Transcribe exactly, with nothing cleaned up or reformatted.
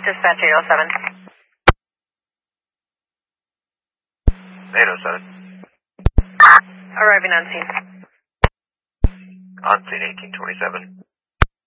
Dispatch eight oh seven. eight oh seven. Arriving on scene. On scene eighteen twenty-seven.